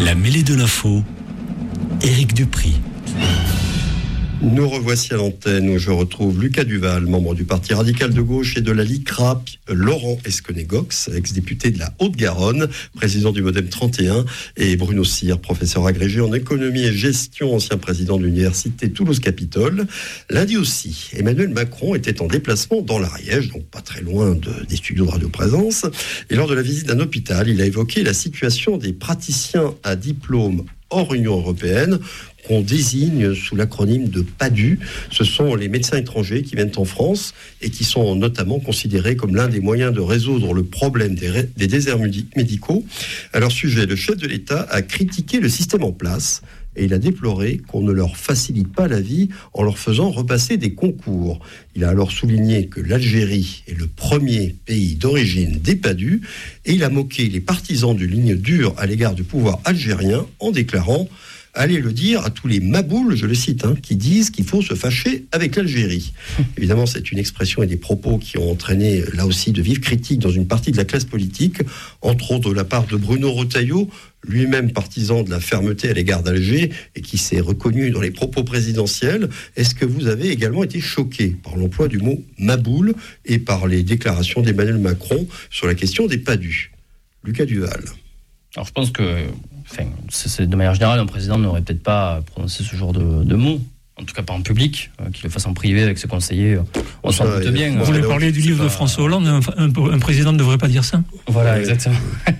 La mêlée de l'info, Éric Dupry. Nous revoici à l'antenne où je retrouve Lucas Duval, membre du Parti radical de gauche et de la LICRA, Laurent Esquenet-Gox, ex-député de la Haute-Garonne, président du Modem 31, et Bruno Cyr, professeur agrégé en économie et gestion, ancien président de l'université Toulouse-Capitole. Lundi aussi, Emmanuel Macron était en déplacement dans l'Ariège, donc pas très loin des studios de Radio Présence, et lors de la visite d'un hôpital, il a évoqué la situation des praticiens à diplôme hors Union européenne, qu'on désigne sous l'acronyme de PADU. Ce sont les médecins étrangers qui viennent en France et qui sont notamment considérés comme l'un des moyens de résoudre le problème des déserts médicaux. À leur sujet, le chef de l'État a critiqué le système en place et il a déploré qu'on ne leur facilite pas la vie en leur faisant repasser des concours. Il a alors souligné que l'Algérie est le premier pays d'origine des PADU et il a moqué les partisans d'une ligne dure à l'égard du pouvoir algérien en déclarant « Allez le dire à tous les maboules, je le cite, qui disent qu'il faut se fâcher avec l'Algérie. » Évidemment, c'est une expression et des propos qui ont entraîné là aussi de vives critiques dans une partie de la classe politique, entre autres de la part de Bruno Retailleau, lui-même partisan de la fermeté à l'égard d'Alger et qui s'est reconnu dans les propos présidentiels. Est-ce que vous avez également été choqué par l'emploi du mot maboule et par les déclarations d'Emmanuel Macron sur la question des PADU ? Lucas Duval. Alors je pense que, c'est de manière générale, un président n'aurait peut-être pas prononcé ce genre de mots, en tout cas pas en public, qu'il le fasse en privé avec ses conseillers, on s'en doute bien. Vous voulez parler du livre de François Hollande, un président ne devrait pas dire ça ? Voilà, exactement.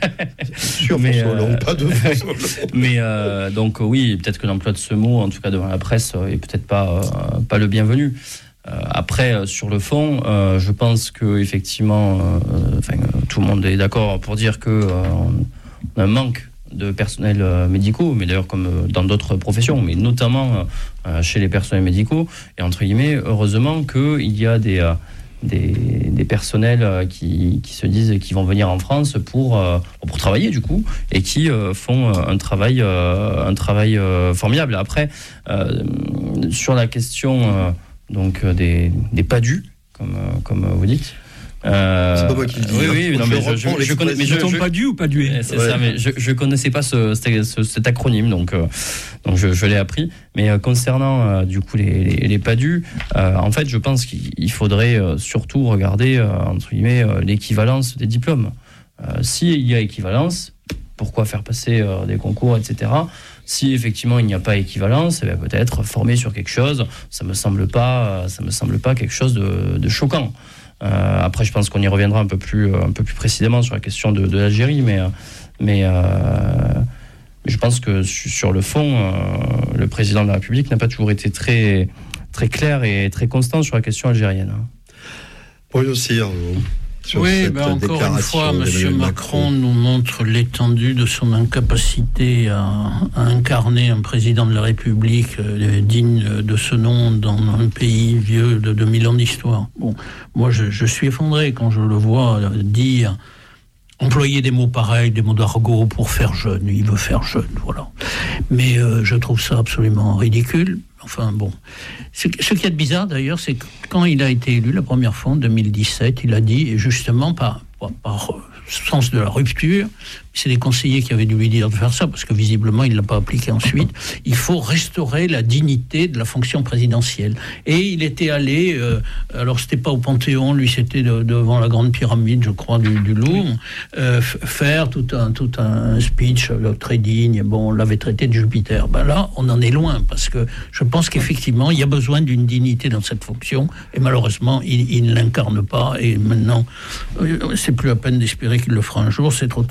Sur François Hollande, pas de François Hollande. Mais donc oui, peut-être que l'emploi de ce mot, en tout cas devant la presse, est peut-être pas le bienvenu. Après, sur le fond, je pense que effectivement, tout le monde est d'accord pour dire que on a un manque de personnels médicaux, mais d'ailleurs comme dans d'autres professions, mais notamment chez les personnels médicaux. Et entre guillemets, heureusement qu'il y a des personnels qui se disent qu'ils vont venir en France pour travailler du coup, et qui font un travail formidable. Après, sur la question donc des PADU, comme vous dites. C'est pas moi qui le dis. Oui, non, mais je connais. Mais je PADU ou PADUé ? C'est ça, mais je connaissais pas cet acronyme, donc je l'ai appris. Mais concernant du coup les PADU, en fait, je pense qu'il faudrait surtout regarder entre guillemets l'équivalence des diplômes. S'il y a équivalence, pourquoi faire passer des concours, etc. Si effectivement il n'y a pas équivalence, peut-être former sur quelque chose. Ça me semble pas quelque chose de choquant. Après, je pense qu'on y reviendra un peu plus précisément sur la question de l'Algérie, mais je pense que sur le fond, le président de la République n'a pas toujours été très, très clair et très constant sur la question algérienne. Bruno Cyr, oui, encore une fois, M. Macron nous montre l'étendue de son incapacité à incarner un président de la République digne de ce nom dans un pays vieux de 2000 ans d'histoire. Bon, moi, je suis effondré quand je le vois dire, employer des mots pareils, des mots d'argot pour faire jeune. Il veut faire jeune, voilà. Mais je trouve ça absolument ridicule. Enfin bon, ce qui est bizarre d'ailleurs, c'est que quand il a été élu la première fois en 2017, il a dit, justement par sens de la rupture, c'est les conseillers qui avaient dû lui dire de faire ça, parce que visiblement il ne l'a pas appliqué ensuite, il faut restaurer la dignité de la fonction présidentielle. Et il était allé, alors c'était pas au Panthéon, lui c'était devant la grande pyramide, je crois, du Louvre, faire tout un speech très digne. Bon, on l'avait traité de Jupiter. Ben là, on en est loin, parce que je pense qu'effectivement, il y a besoin d'une dignité dans cette fonction, et malheureusement, il ne l'incarne pas, et maintenant, c'est plus à peine d'espérer qu'il le fera un jour, c'est trop